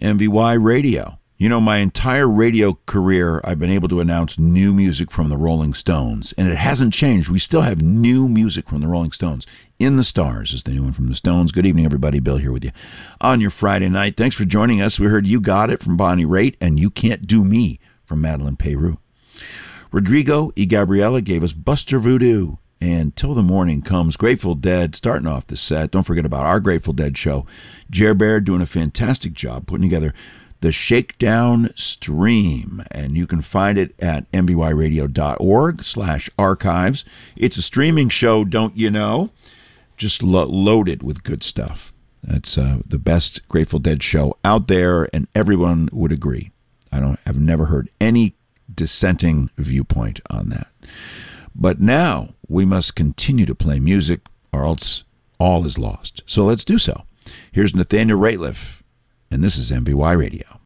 MVY Radio. You know, my entire radio career, I've been able to announce new music from the Rolling Stones, and it hasn't changed. We still have new music from the Rolling Stones. In the Stars is the new one from the Stones. Good evening, everybody. Bill here with you on your Friday night. Thanks for joining us. We heard You Got It from Bonnie Raitt and You Can't Do Me from Madeleine Peyroux. Rodrigo y Gabriela gave us Buster Voodoo. And Till the Morning Comes, Grateful Dead, starting off the set. Don't forget about our Grateful Dead show. Jer Bear doing a fantastic job putting together the Shakedown Stream, and you can find it at mvyradio.org/archives. It's a streaming show, don't you know? Just loaded with good stuff. That's the best Grateful Dead show out there, and everyone would agree. I've never heard any dissenting viewpoint on that. But now we must continue to play music, or else all is lost. So let's do so. Here's Nathaniel Rateliff, and this is MVY Radio.